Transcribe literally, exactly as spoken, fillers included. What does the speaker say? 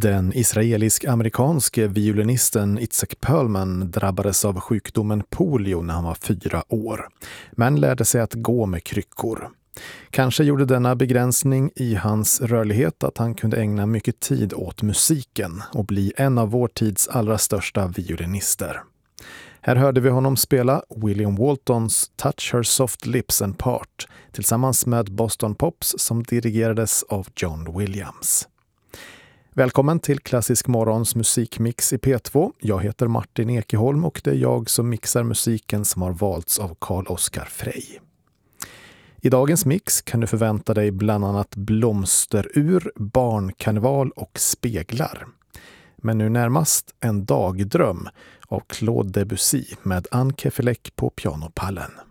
Den israelisk-amerikanske violinisten Itzhak Perlman drabbades av sjukdomen polio när han var fyra år, men lärde sig att gå med kryckor. Kanske gjorde denna begränsning i hans rörlighet att han kunde ägna mycket tid åt musiken och bli en av vår tids allra största violinister. Här hörde vi honom spela William Waltons Touch Her Soft Lips and Part tillsammans med Boston Pops som dirigerades av John Williams. Välkommen till Klassisk Morgons musikmix i P två. Jag heter Martin Ekeholm och det är jag som mixar musiken som har valts av Carl-Oskar Frey. I dagens mix kan du förvänta dig bland annat Blomsterur, Barnkarneval och Speglar. Men nu närmast En dagdröm av Claude Debussy med Anne Kefelec på pianopallen.